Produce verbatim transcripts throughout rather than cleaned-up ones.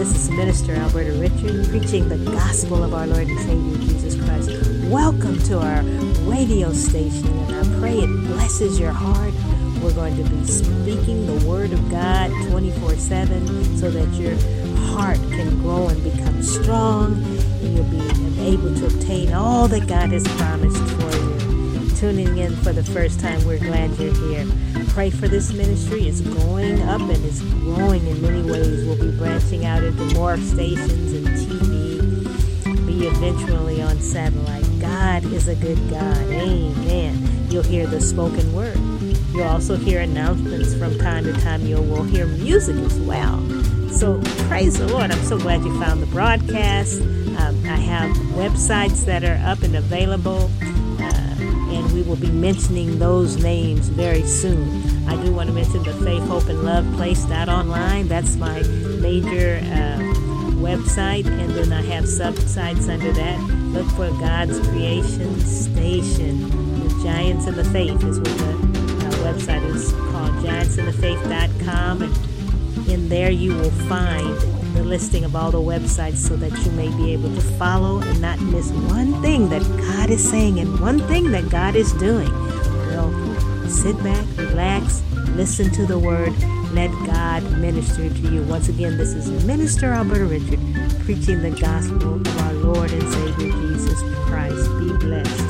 This is Minister Alberta Richard preaching the gospel of our Lord and Savior Jesus Christ. Welcome to our radio station, and I pray it blesses your heart. We're going to be speaking the Word of God twenty-four seven so that your heart can grow and become strong, and you'll be able to obtain all that God has promised for you. Tuning in for the first time, we're glad you're here. Pray for this ministry. It's going up and it's growing in many ways. We'll be branching out into more stations and T V, be eventually on satellite. God is a good God. Amen. You'll hear the spoken word. You'll also hear announcements from time to time. You will hear music as well. So praise the Lord. I'm so glad you found the broadcast. Um, I have websites that are up and available. And we will be mentioning those names very soon. I do want to mention the Faith, Hope, and Love Place dot online. That's my major uh, website. And then I have sub-sites under that. Look for God's Creation Station. The Giants in the Faith is what the uh, website is called, giants in the faith dot com. And in there you will find the listing of all the websites so that you may be able to follow and not miss one thing that God is saying and one thing that God is doing. Well, sit back, relax, listen to the word, let God minister to you. Once again, this is Minister Alberta Richard preaching the gospel of our Lord and Savior Jesus Christ. Be blessed.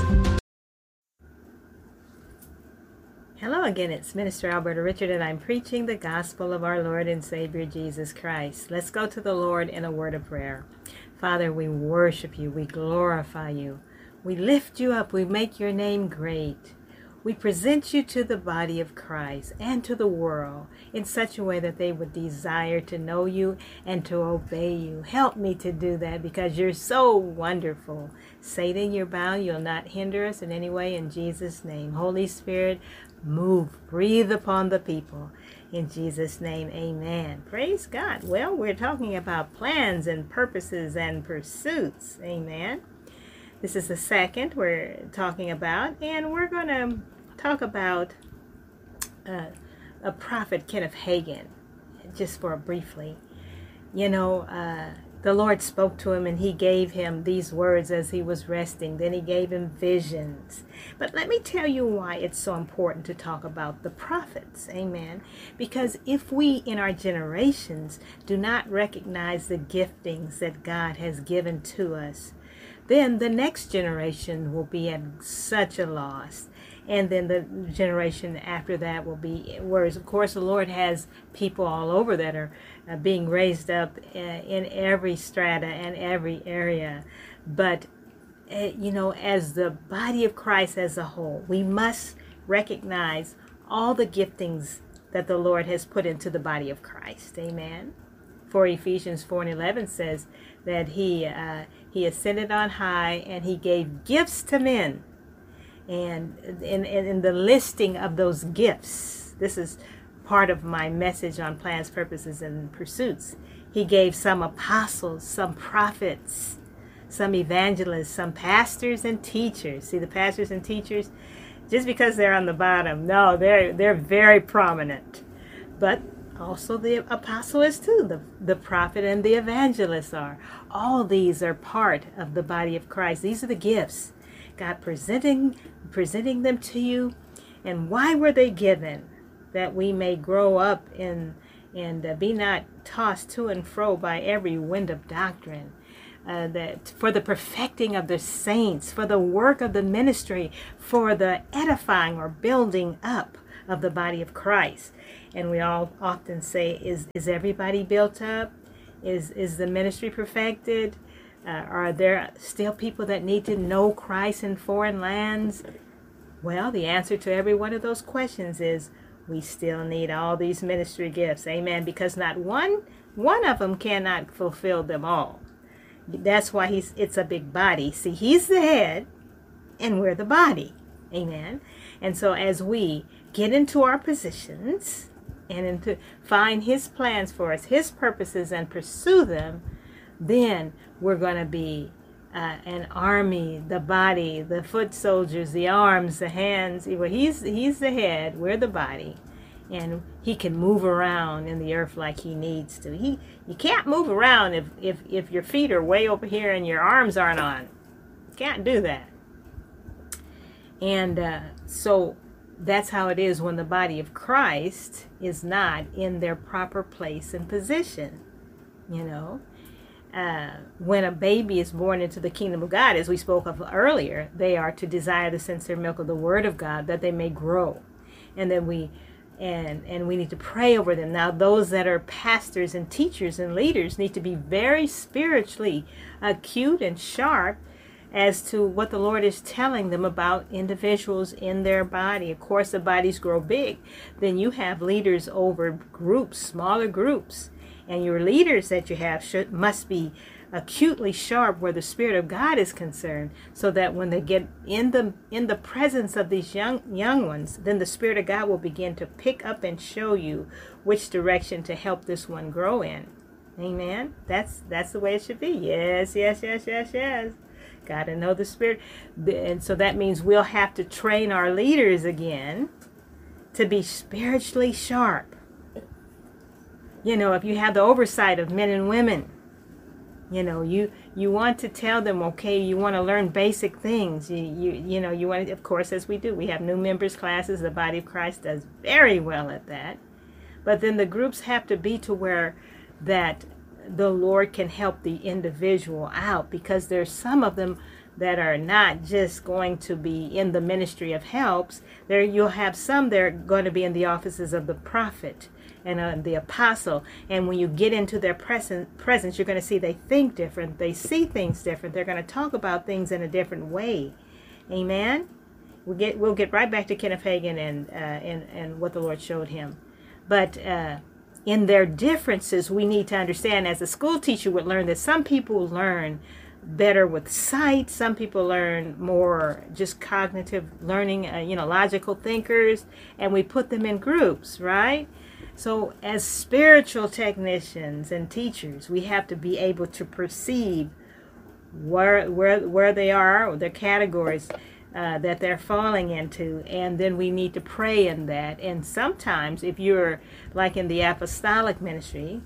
Hello again, it's Minister Alberta Richard, and I'm preaching the gospel of our Lord and Savior Jesus Christ. Let's go to the Lord in a word of prayer. Father, we worship you, we glorify you, we lift you up, we make your name great. We present you to the body of Christ and to the world in such a way that they would desire to know you and to obey you. Help me to do that because you're so wonderful. Satan, you're bound. You'll not hinder us in any way in Jesus' name. Holy Spirit, move, breathe upon the people. In Jesus' name, amen. Praise God. Well, we're talking about plans and purposes and pursuits. Amen. This is the second we're talking about, and we're going to talk about uh, a prophet, Kenneth Hagin, just for briefly. You know, uh, the Lord spoke to him and he gave him these words as he was resting. Then he gave him visions. But let me tell you why it's so important to talk about the prophets. Amen. Because if we in our generations do not recognize the giftings that God has given to us, then the next generation will be at such a loss. And then the generation after that will be, whereas of course the Lord has people all over that are uh, being raised up uh, in every strata and every area. But, uh, you know, as the body of Christ as a whole, we must recognize all the giftings that the Lord has put into the body of Christ. Amen. For Ephesians four and eleven says that he, uh, he ascended on high and he gave gifts to men. And in, in, in the listing of those gifts, this is part of my message on plans, purposes, and pursuits. He gave some apostles, some prophets, some evangelists, some pastors and teachers. See, the pastors and teachers, just because they're on the bottom, no, they're they're very prominent. But also the apostle is too. The, the prophet and the evangelist are. All these are part of the body of Christ. These are the gifts. God presenting presenting them to you. And why were they given? That we may grow up in and uh, be not tossed to and fro by every wind of doctrine. Uh, that for the perfecting of the saints, for the work of the ministry, for the edifying or building up of the body of Christ. And we all often say, is is everybody built up? Is is the ministry perfected? Uh, are there still people that need to know Christ in foreign lands? Well, the answer to every one of those questions is we still need all these ministry gifts. Amen. Because not one one of them cannot fulfill them all. That's why he's it's a big body. See, he's the head and we're the body. Amen. And so as we get into our positions and into find his plans for us, his purposes, and pursue them, then we're going to be uh, an army, the body, the foot soldiers, the arms, the hands. Well, he's he's the head, we're the body, and he can move around in the earth like he needs to. He you can't move around if if if your feet are way over here and your arms aren't on. You can't do that. And uh, so that's how it is when the body of Christ is not in their proper place and position. You know, uh, when a baby is born into the kingdom of God, as we spoke of earlier, they are to desire the sincere milk of the Word of God, that they may grow. And then we and and we need to pray over them. Now, those that are pastors and teachers and leaders need to be very spiritually acute and sharp as to what the Lord is telling them about individuals in their body. Of course, the bodies grow big. Then you have leaders over groups, smaller groups. And your leaders that you have should must be acutely sharp where the Spirit of God is concerned, so that when they get in the in the presence of these young young ones, then the Spirit of God will begin to pick up and show you which direction to help this one grow in. Amen. That's that's the way it should be. Yes, yes, yes, yes, yes. Got to know the Spirit. And so that means we'll have to train our leaders again to be spiritually sharp. You know, if you have the oversight of men and women, you know, you you want to tell them, okay, you want to learn basic things. You you you know, you want to, of course, as we do, we have new members classes. The body of Christ does very well at that. But then the groups have to be to where that the Lord can help the individual out, because there's some of them that are not just going to be in the ministry of helps. There you'll have some that are going to be in the offices of the prophet and uh, the apostle. And when you get into their presence, presence, you're going to see they think different. They see things different. They're going to talk about things in a different way. Amen. We'll get we'll get right back to Kenneth Hagin and uh, and and what the Lord showed him. But uh, in their differences, we need to understand, as a school teacher would learn, that some people learn better with sight. Some people learn more just cognitive learning, uh, you know, logical thinkers, and we put them in groups, right? So as spiritual technicians and teachers, we have to be able to perceive where where where they are, their categories uh, that they're falling into, and then we need to pray in that. And sometimes, if you're like in the apostolic ministry,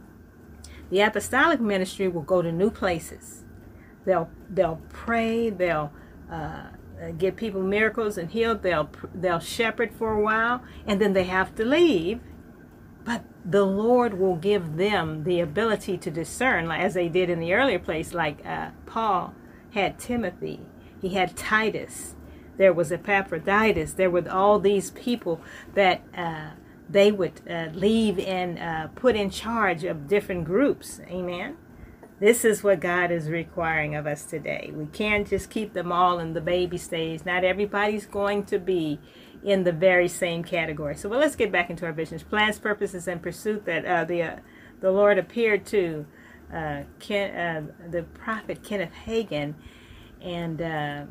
the apostolic ministry will go to new places. They'll they'll pray. They'll uh, give people miracles and heal. They'll they'll shepherd for a while, and then they have to leave. But the Lord will give them the ability to discern, like as they did in the earlier place. Like uh, Paul had Timothy, he had Titus. There was Epaphroditus. There were all these people that uh, they would uh, leave and uh, put in charge of different groups. Amen. This is what God is requiring of us today. We can't just keep them all in the baby stage. Not everybody's going to be in the very same category. So, well, let's get back into our visions, plans, purposes, and pursuit that uh, the uh, the Lord appeared to uh, Ken, uh, the prophet Kenneth Hagin, and uh,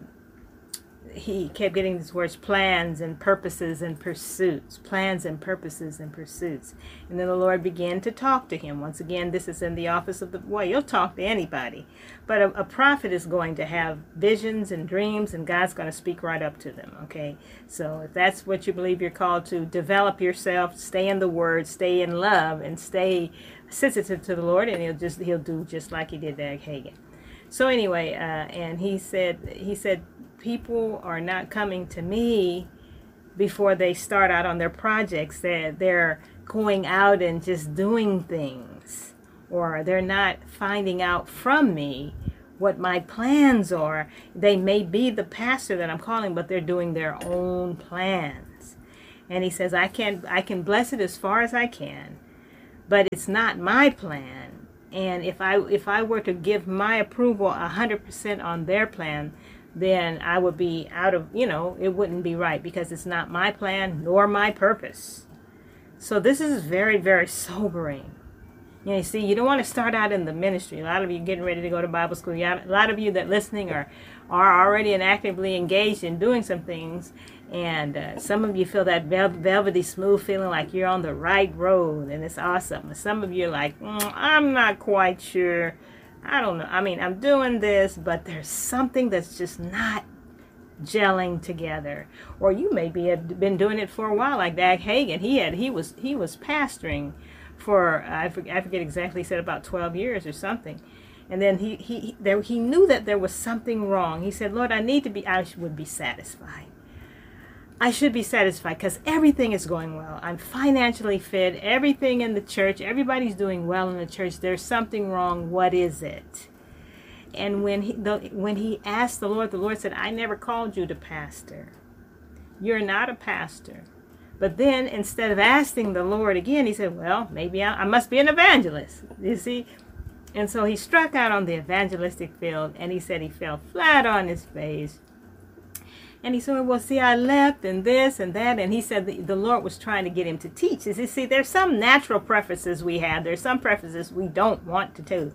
he kept getting these words: plans and purposes and pursuits, plans and purposes and pursuits. And then the Lord began to talk to him. Once again, this is in the office of the, well, you'll talk to anybody, but a, a prophet is going to have visions and dreams, and God's going to speak right up to them. Okay, so if that's what you believe you're called to, develop yourself, stay in the Word, stay in love, and stay sensitive to the Lord, and he'll just he'll do just like he did to Hagin. So anyway, uh, and he said he said. people are not coming to me before they start out on their projects. They're, they're going out and just doing things, or they're not finding out from me what my plans are. They may be the pastor that I'm calling, but they're doing their own plans. And he says, I can I can bless it as far as I can, but it's not my plan. And if I if I were to give my approval one hundred percent on their plan, then I would be out of, you know, it wouldn't be right, because it's not my plan nor my purpose. So this is very, very sobering. You know, you see, you don't want to start out in the ministry. A lot of you getting ready to go to Bible school. A lot of you that listening are, are already and actively engaged in doing some things. And uh, some of you feel that vel velvety smooth feeling like you're on the right road, and it's awesome. And some of you are like, mm, I'm not quite sure. I don't know. I mean, I'm doing this, but there's something that's just not gelling together. Or you maybe have been doing it for a while, like Dag Hagen. He had he was he was pastoring for I forget, I forget exactly, he said about twelve years or something. And then he he there he knew that there was something wrong. He said, Lord, I need to be I would be satisfied. I should be satisfied because everything is going well. I'm financially fit. Everything in the church, everybody's doing well in the church. There's something wrong. What is it? And when he the, when he asked the Lord, the Lord said, I never called you to pastor. You're not a pastor. But then instead of asking the Lord again, he said, well, maybe I, I must be an evangelist. You see? And so he struck out on the evangelistic field, and he said he fell flat on his face. And he said, well, see, I left and this and that. And he said the, the Lord was trying to get him to teach. You see, there's some natural preferences we have. There's some preferences we don't want to do.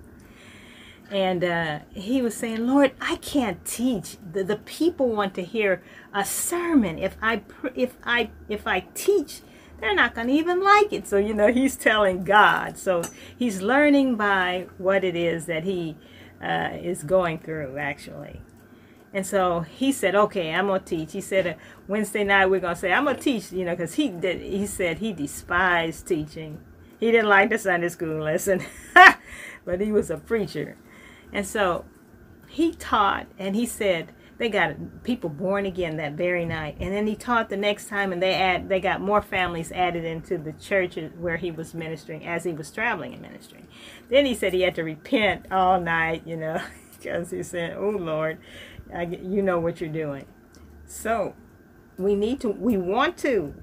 And uh, he was saying, Lord, I can't teach. The, the people want to hear a sermon. If I, if I, if I teach, they're not going to even like it. So, you know, he's telling God. So he's learning by what it is that he uh, is going through, actually. And so he said, okay, I'm going to teach. He said, uh, Wednesday night we're going to say, I'm going to teach, you know, because he did. He said he despised teaching. He didn't like the Sunday school lesson, but he was a preacher. And so he taught, and he said they got people born again that very night. And then he taught the next time, and they add, they got more families added into the church where he was ministering as he was traveling and ministering. Then he said he had to repent all night, you know, because he said, oh, Lord, I, you know what you're doing. So we need to, we want to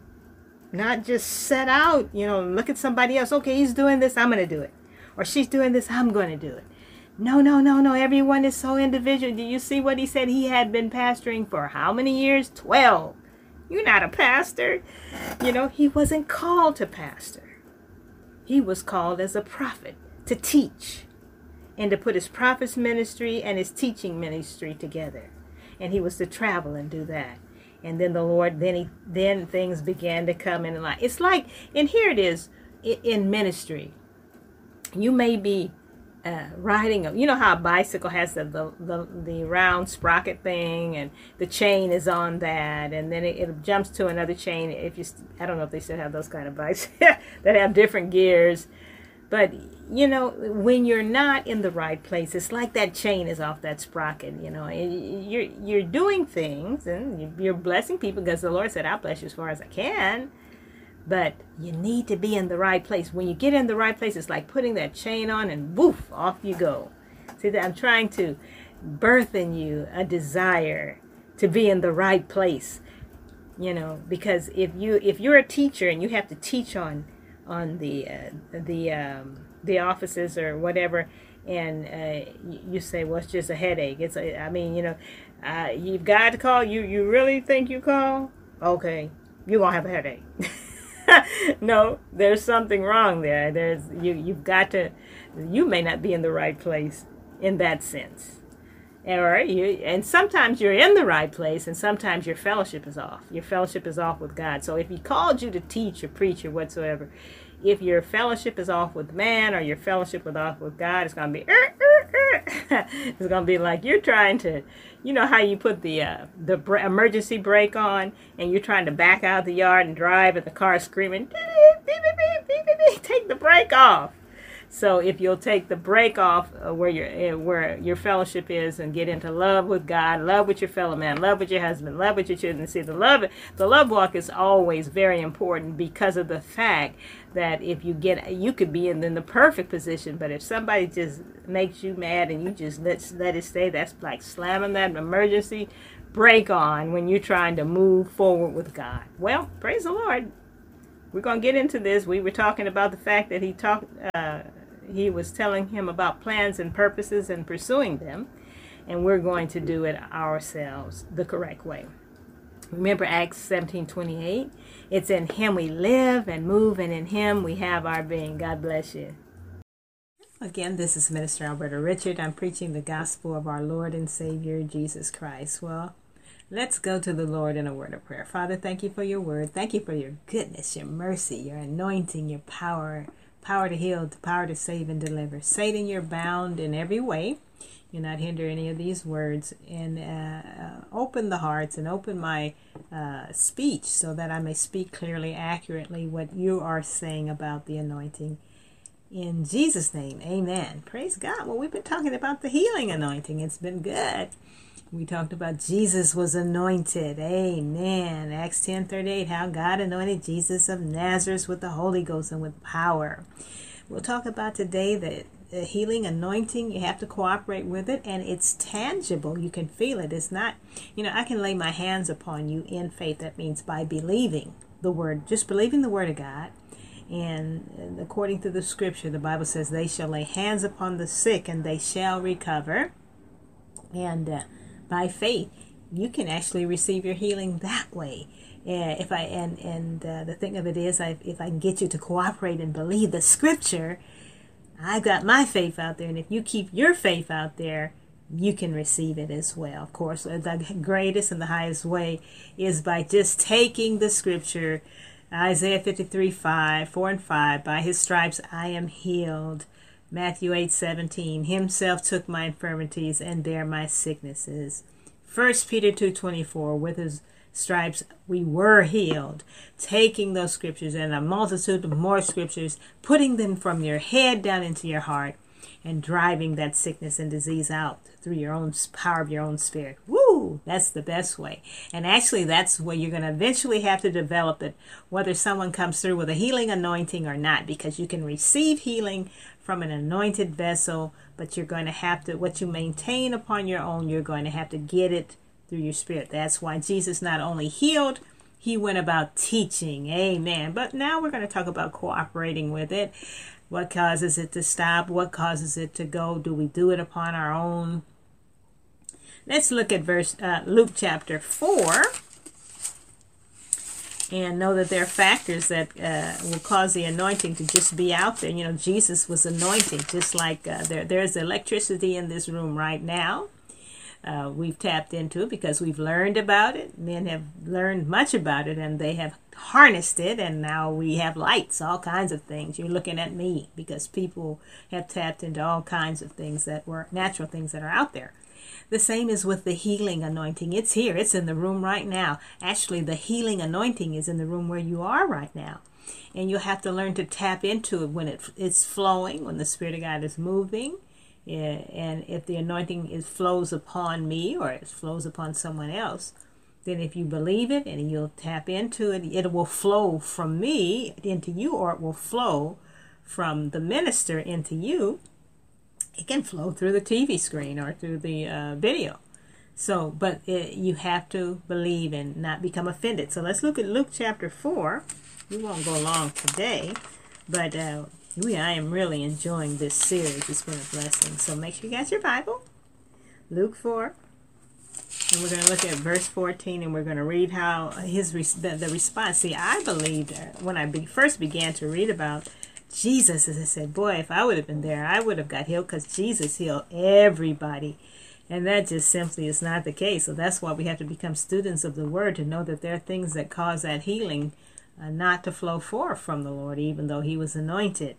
not just set out, you know, look at somebody else. Okay, he's doing this, I'm going to do it. Or she's doing this, I'm going to do it. No, no, no, no. Everyone is so individual. Do you see what he said? He had been pastoring for how many years? twelve. You're not a pastor. You know, he wasn't called to pastor. He was called as a prophet to teach and to put his prophet's ministry and his teaching ministry together. And he was to travel and do that. And then the Lord, then he, then things began to come in line. It's like, and here it is in ministry. You may be Uh, riding a, you know how a bicycle has the, the the the round sprocket thing, and the chain is on that, and then it, it jumps to another chain. If you, I don't know if they still have those kind of bikes that have different gears, but you know, when you're not in the right place, it's like that chain is off that sprocket. You know, you're you're doing things and you're blessing people because the Lord said, "I'll bless you as far as I can." But you need to be in the right place. When you get in the right place, it's like putting that chain on and woof, off you go. See, that I'm trying to birth in you a desire to be in the right place. You know, because if you if you're a teacher and you have to teach on on the uh, the um, the offices or whatever, and uh, you say, well, it's just a headache. It's a, I mean, you know, uh, you've got to call. You you really think you call? Okay, you're gonna have a headache. No, there's something wrong there. There's you you've got to, you may not be in the right place in that sense. Or you, and sometimes you're in the right place, and sometimes your fellowship is off. Your fellowship is off with God. So if he called you to teach or preach or whatsoever, if your fellowship is off with man or your fellowship is off with God, it's going to be, er, er, er. It's going to be like you're trying to, you know how you put the uh, the br- emergency brake on, and you're trying to back out of the yard and drive, and the car is screaming, beep, beep, beep, beep, beep, beep. Take the brake off. So if you'll take the brake off uh, where your uh, where your fellowship is and get into love with God, love with your fellow man, love with your husband, love with your children. See, the love the love walk is always very important because of the fact that if you get, you could be in, in the perfect position, but if somebody just makes you mad and you just let let it stay, that's like slamming that emergency brake on when you're trying to move forward with God. Well, praise the Lord. We're going to get into this. We were talking about the fact that he talked. Uh, he was telling him about plans and purposes and pursuing them, and we're going to do it ourselves the correct way. Remember Acts seventeen twenty-eight? It's in him we live and move, and in him we have our being. God bless you. Again, this is Minister Alberta Richard. I'm preaching the gospel of our Lord and Savior, Jesus Christ. Well, let's go to the Lord in a word of prayer. Father, thank you for your word. Thank you for your goodness, your mercy, your anointing, your power, power to heal, power to save and deliver. Satan, you're bound in every way. you'll not hinder any of these words, and uh, open the hearts and open my uh, speech so that I may speak clearly, accurately what you are saying about the anointing. In Jesus' name, amen. Praise God. Well, we've been talking about the healing anointing. It's been good. We talked about Jesus was anointed. Amen. Acts ten thirty-eight, how God anointed Jesus of Nazareth with the Holy Ghost and with power. We'll talk about today that the healing anointing, you have to cooperate with it, and it's tangible. You can feel it. It's not, you know, I can lay my hands upon you in faith. That means by believing the word, just believing the word of God. And according to the scripture, the Bible says they shall lay hands upon the sick and they shall recover. And uh, by faith, you can actually receive your healing that way. Uh, if I and and uh, the thing of it is, I, if I can get you to cooperate and believe the scripture, I've got my faith out there, and if you keep your faith out there, you can receive it as well. Of course, the greatest and the highest way is by just taking the scripture, Isaiah fifty-three, five, four and five, by his stripes I am healed. Matthew eight, seventeen, himself took my infirmities and bare my sicknesses. First Peter two, twenty-four, with his stripes we were healed. Taking those scriptures and a multitude of more scriptures, putting them from your head down into your heart, and driving that sickness and disease out through your own power of your own spirit. Woo! That's the best way. And actually, that's where you're going to eventually have to develop it, whether someone comes through with a healing anointing or not, because you can receive healing from an anointed vessel, but you're going to have to, what you maintain upon your own, you're going to have to get it through your spirit. That's why Jesus not only healed, he went about teaching. Amen. But now we're going to talk about cooperating with it. What causes it to stop? What causes it to go? Do we do it upon our own? Let's look at verse uh, Luke chapter four, and know that there are factors that uh, will cause the anointing to just be out there. You know, Jesus was anointed, just like uh, there. There's electricity in this room right now. Uh, we've tapped into it because we've learned about it. Men have learned much about it, and they have harnessed it, and now we have lights, all kinds of things. You're looking at me because people have tapped into all kinds of things that were natural things that are out there. The same is with the healing anointing. It's here. It's in the room right now. Actually, the healing anointing is in the room where you are right now. And you'll have to learn to tap into it when it, it's flowing, when the Spirit of God is moving. Yeah, and if the anointing is flows upon me or it flows upon someone else, then if you believe it and you'll tap into it, it will flow from me into you, or it will flow from the minister into you. It can flow through the T V screen or through the uh, video. So, but it, you have to believe and not become offended. So let's look at Luke chapter four. We won't go long today, but uh, we, I am really enjoying this series. It's been a blessing. So make sure you got your Bible. Luke four. And we're going to look at verse fourteen, and we're going to read how his the, the response. See, I believed when I be, first began to read about Jesus, as I said, boy, if I would have been there, I would have got healed, because Jesus healed everybody. And that just simply is not the case. So that's why we have to become students of the Word, to know that there are things that cause that healing uh, not to flow forth from the Lord, even though he was anointed.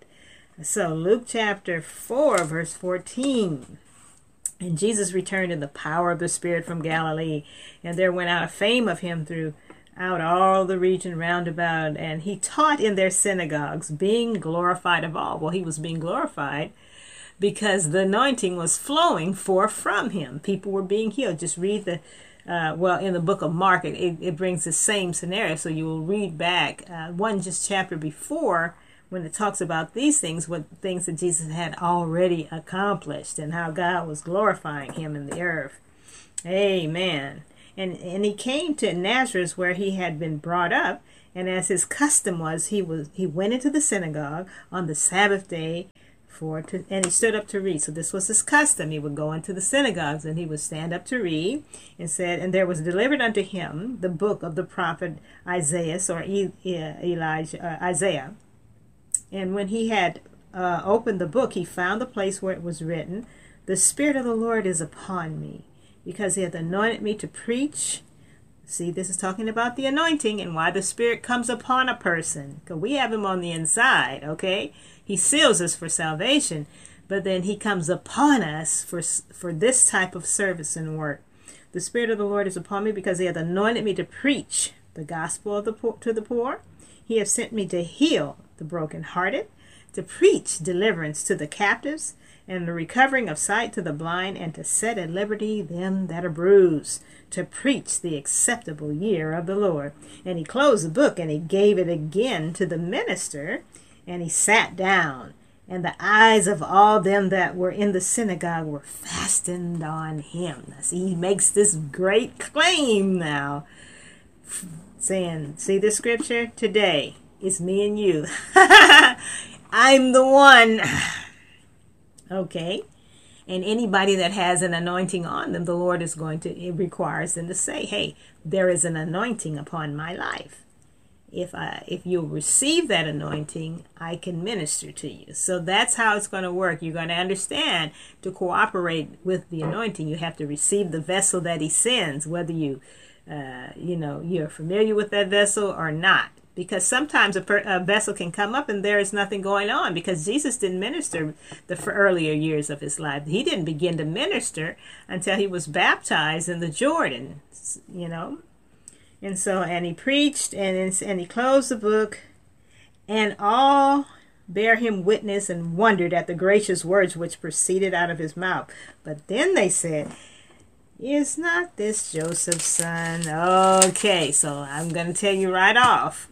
So Luke chapter four, verse fourteen. And Jesus returned in the power of the Spirit from Galilee, and there went out a fame of him throughout all the region round about, and he taught in their synagogues, being glorified of all. Well, he was being glorified because the anointing was flowing forth from him. People were being healed. Just read the, uh, well, in the book of Mark, it, it brings the same scenario. So you will read back uh, one just chapter before, when it talks about these things, what things that Jesus had already accomplished and how God was glorifying him in the earth. Amen. And and he came to Nazareth, where he had been brought up, and as his custom was, he was he went into the synagogue on the Sabbath day for to, and he stood up to read. So this was his custom. He would go into the synagogues and he would stand up to read, and said, and there was delivered unto him the book of the prophet Isaiah, or Elijah, uh, Isaiah. And when he had uh, opened the book, he found the place where it was written, "The Spirit of the Lord is upon me, because he hath anointed me to preach." See, this is talking about the anointing and why the Spirit comes upon a person. Because we have him on the inside, okay? He seals us for salvation. but then he comes upon us for for this type of service and work. The Spirit of the Lord is upon me because he hath anointed me to preach the gospel of the poor, to the poor. He hath sent me to heal the brokenhearted, to preach deliverance to the captives, and the recovering of sight to the blind, and to set at liberty them that are bruised, to preach the acceptable year of the Lord. And he closed the book, and he gave it again to the minister, and he sat down. And the eyes of all them that were in the synagogue were fastened on him. Now, see, he makes this great claim now, saying, see the scripture? Today, it's me and you. I'm the one. Okay. And anybody that has an anointing on them, the Lord is going to, it requires them to say, hey, there is an anointing upon my life. If I, if you'll receive that anointing, I can minister to you. So that's how it's going to work. You're going to understand, to cooperate with the anointing, you have to receive the vessel that he sends, whether you, uh, you know, you're familiar with that vessel or not. Because sometimes a, per, a vessel can come up and there is nothing going on, because Jesus didn't minister the for earlier years of his life. He didn't begin to minister until he was baptized in the Jordan, you know. And so, and he preached, and, and he closed the book, and all bare him witness and wondered at the gracious words which proceeded out of his mouth. But then they said, is not this Joseph's son? Okay, so I'm going to tell you right off.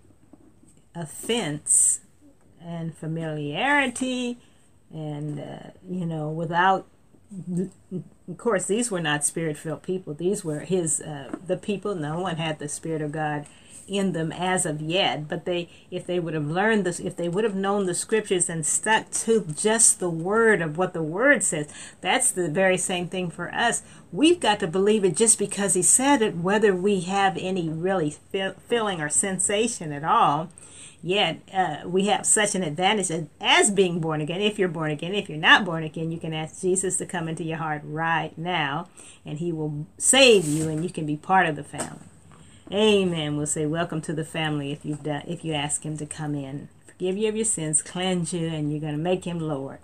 Offense and familiarity and, uh, you know, without... Of course, these were not spirit-filled people. These were his, uh, the people. No one had the Spirit of God in them as of yet. But they, if they would have learned this, if they would have known the scriptures and stuck to just the word of what the word says, that's the very same thing for us. We've got to believe it just because he said it, whether we have any really feel, feeling or sensation at all. Yet uh, we have such an advantage as, as being born again. If you're born again, if you're not born again, you can ask Jesus to come into your heart right now, and he will save you, and you can be part of the family. Amen. We'll say welcome to the family if you've done, if you ask him to come in, forgive you of your sins, cleanse you, and you're going to make him Lord.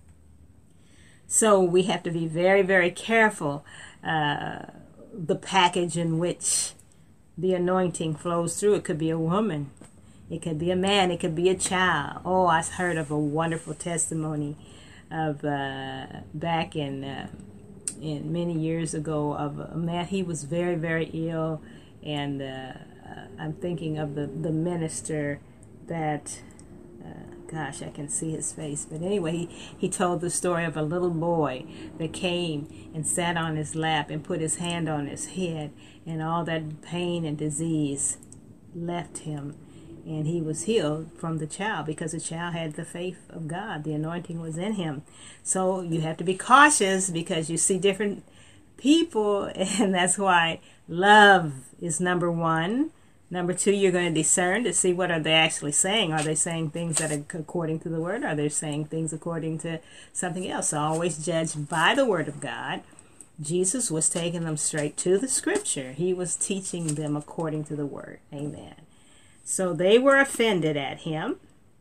So we have to be very, very careful uh, the package in which the anointing flows through. It could be a woman. It could be a man. It could be a child. Oh, I heard of a wonderful testimony of uh, back in uh, in many years ago of a man. He was very, very ill, and uh, I'm thinking of the the minister that. Uh, gosh, I can see his face. But anyway, he, he told the story of a little boy that came and sat on his lap and put his hand on his head, and all that pain and disease left him. And he was healed from the child because the child had the faith of God. The anointing was in him. So you have to be cautious because you see different people, and that's why love is number one. Number two, you're going to discern to see what are they actually saying. Are they saying things that are according to the word? Are they saying things according to something else? So always judge by the word of God. Jesus was taking them straight to the scripture. He was teaching them according to the word. Amen. So they were offended at him.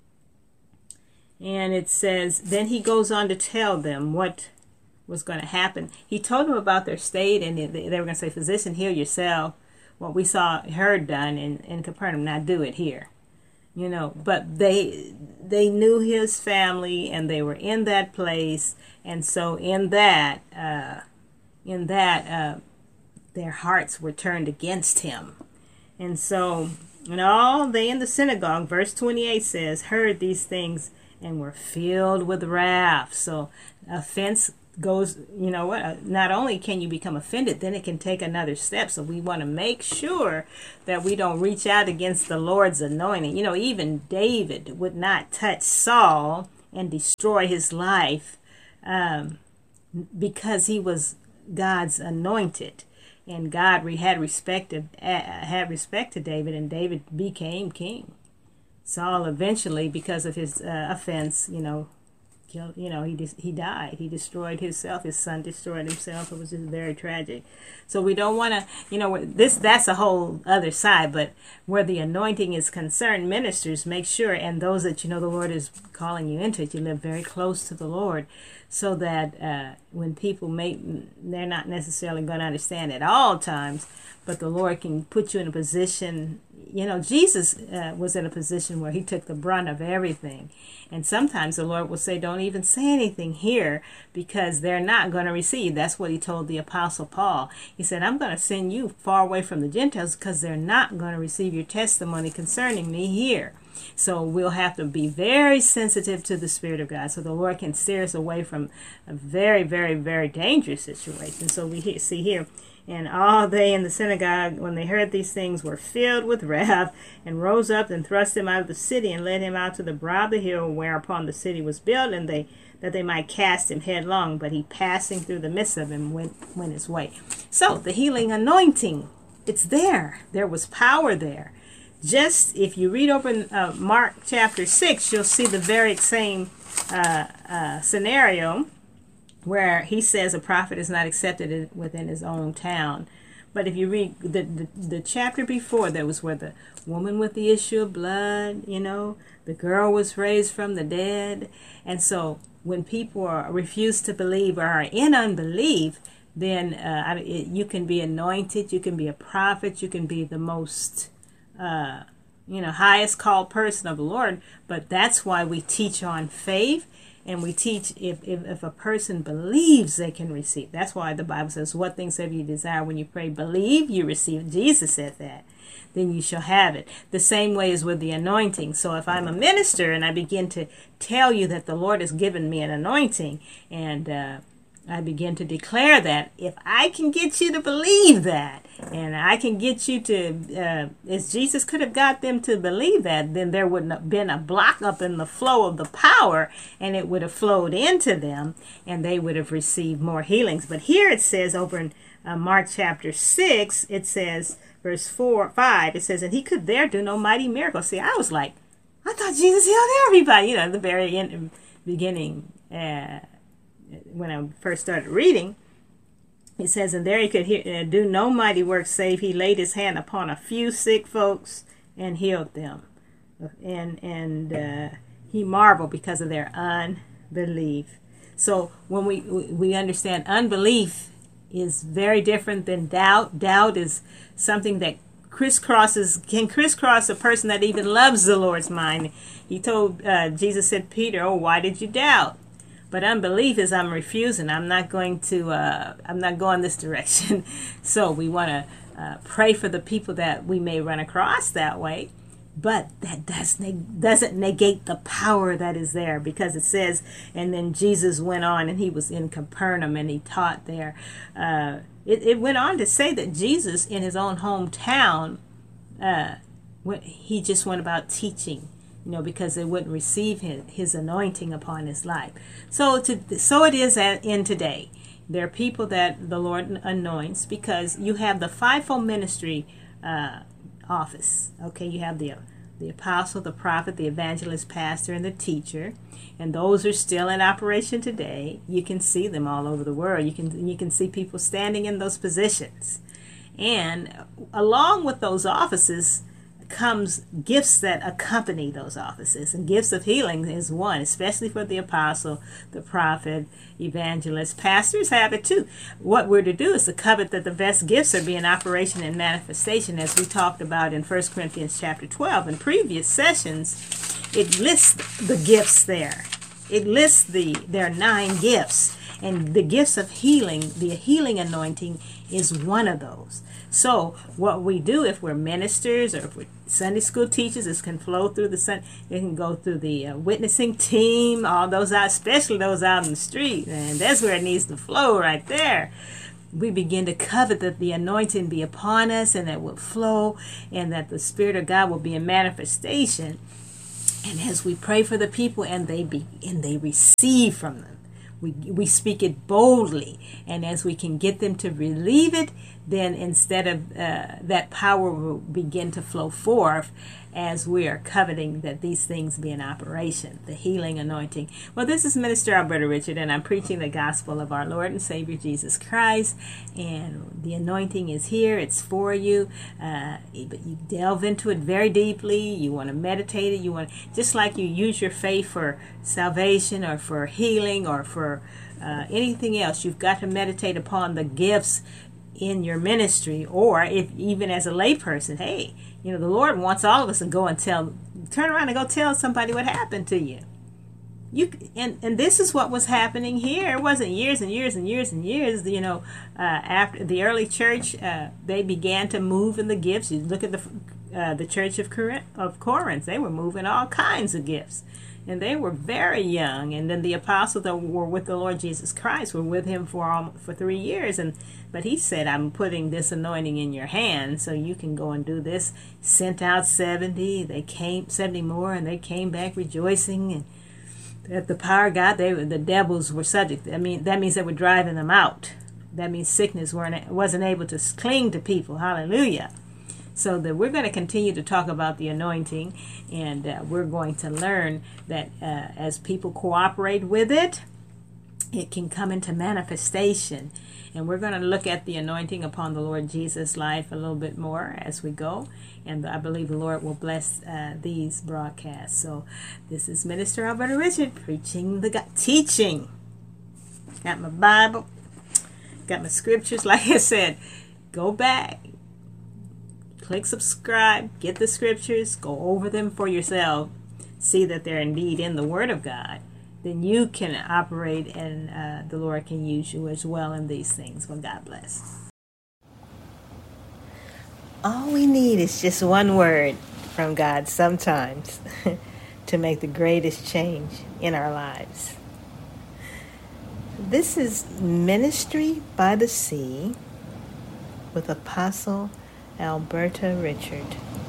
And it says, then he goes on to tell them what was going to happen. He told them about their state, and they were going to say, physician, heal yourself. What we saw, heard done in, in Capernaum, now do it here. You know, but they they knew his family, and they were in that place. And so in that, uh, in that, uh, their hearts were turned against him. And so... And all they in the synagogue, verse twenty-eight says, heard these things and were filled with wrath. So offense goes, you know what, not only can you become offended, then it can take another step. So we want to make sure that we don't reach out against the Lord's anointing. You know, even David would not touch Saul and destroy his life um, because he was God's anointed. And God had respect to, uh, had respect to David, and David became king. Saul eventually, because of his uh, offense, you know, killed, you know, he just, he died. He destroyed himself. His son destroyed himself. It was just very tragic. So we don't want to, you know, this, that's a whole other side, but where the anointing is concerned, ministers, make sure, and those that you know the Lord is calling you into it, you live very close to the Lord, so that uh, when people may, they're not necessarily going to understand at all times, but the Lord can put you in a position. You know, Jesus uh, was in a position where he took the brunt of everything. And sometimes the Lord will say, don't even say anything here, because they're not going to receive. That's what he told the Apostle Paul. He said, I'm going to send you far away from the Gentiles because they're not going to receive your testimony concerning me here. So we'll have to be very sensitive to the Spirit of God, so the Lord can steer us away from a very, very, very dangerous situation. So we see here, and all they in the synagogue, when they heard these things, were filled with wrath, and rose up and thrust him out of the city, and led him out to the brow of the hill whereupon the city was built, and they that they might cast him headlong. But he, passing through the midst of him, went went his way. So the healing anointing, it's there. There was power there. Just if you read over in uh, Mark chapter six, you'll see the very same uh, uh, scenario, where he says a prophet is not accepted within his own town. But if you read the, the, the chapter before, that was where the woman with the issue of blood, you know, the girl was raised from the dead. And so when people are, refuse to believe or are in unbelief, then uh, it, you can be anointed, you can be a prophet, you can be the most uh, you know, highest called person of the Lord. But that's why we teach on faith. And we teach if, if, if a person believes, they can receive. That's why the Bible says, what things have you desire when you pray? Believe, you receive. Jesus said that. Then you shall have it. The same way as with the anointing. So if I'm a minister and I begin to tell you that the Lord has given me an anointing, and uh, I begin to declare that, if I can get you to believe that, and I can get you to, uh, as Jesus could have got them to believe that, then there wouldn't have been a block up in the flow of the power, and it would have flowed into them, and they would have received more healings. But here it says over in uh, Mark chapter six, it says, verse four, five, it says, and he could there do no mighty miracle. See, I was like, I thought Jesus healed everybody, you know, at the very end, beginning, uh, when I first started reading. It says, and there he could hear, uh, do no mighty work, save he laid his hand upon a few sick folks and healed them. And and uh, he marveled because of their unbelief. So when we we understand unbelief is very different than doubt. Doubt is something that crisscrosses, can crisscross a person that even loves the Lord's mind. He told, uh, Jesus said, Peter, oh, why did you doubt? But unbelief is I'm refusing. I'm not going to, uh, I'm not going this direction. So we want to uh, pray for the people that we may run across that way. But that does neg- doesn't negate the power that is there, because it says, and then Jesus went on and he was in Capernaum and he taught there. Uh, it, it went on to say that Jesus in his own hometown, uh, went, he just went about teaching, you know, because they wouldn't receive his, his anointing upon his life. So to, so it is at, in today. There are people that the Lord anoints because you have the fivefold ministry uh, office. Okay, you have the the apostle, the prophet, the evangelist, pastor, and the teacher, and those are still in operation today. You can see them all over the world. You can you can see people standing in those positions, and along with those offices comes gifts that accompany those offices, and gifts of healing is one, especially for the apostle, the prophet, evangelist. Pastors have it too. What we're to do is to covet that the best gifts are being operation and manifestation, as we talked about in First Corinthians chapter twelve. In previous sessions, it lists the gifts there. It lists the there are nine gifts, and the gifts of healing, the healing anointing, is one of those. So what we do, if we're ministers or if we're Sunday school teachers, this can flow through the sun. It can go through the uh, witnessing team, all those out, especially those out in the street, and that's where it needs to flow right there. We begin to covet that the anointing be upon us, and that will flow, and that the Spirit of God will be in manifestation. And as we pray for the people, and they be and they receive from them. We, we speak it boldly, and as we can get them to relieve it, then instead of uh, that power will begin to flow forth, as we are coveting that these things be in operation, the healing anointing. Well, this is Minister Alberta Richard, and I'm preaching the gospel of our Lord and Savior Jesus Christ, and the anointing is here. It's for you, uh, but you delve into it very deeply. You want to meditate it. You want, just like you use your faith for salvation or for healing or for uh, anything else, you've got to meditate upon the gifts in your ministry, or if even as a layperson, hey, you know, the Lord wants all of us to go and tell, turn around and go tell somebody what happened to you. You and and this is what was happening here. It wasn't years and years and years and years. You know, uh, after the early church, uh, they began to move in the gifts. You look at the uh, the church of Corinth, of Corinth. They were moving all kinds of gifts. And they were very young. And then the apostles that were with the Lord Jesus Christ were with him for um, for three years. And but he said, I'm putting this anointing in your hand so you can go and do this. Sent out seventy. They came, seventy more, and they came back rejoicing. And at the power of God, they the devils were subject. I mean, that means they were driving them out. That means sickness weren't wasn't able to cling to people. Hallelujah. So that we're going to continue to talk about the anointing, and uh, we're going to learn that uh, as people cooperate with it, it can come into manifestation. And we're going to look at the anointing upon the Lord Jesus' life a little bit more as we go. And I believe the Lord will bless uh, these broadcasts. So this is Minister Alberta Richard preaching the God, teaching. Got my Bible, got my scriptures. Like I said, go back. Click subscribe, get the scriptures, go over them for yourself, see that they're indeed in the Word of God. Then you can operate, and uh, the Lord can use you as well in these things. Well, God bless. All we need is just one word from God sometimes to make the greatest change in our lives. This is Ministry by the Sea with Apostle Alberta Richard.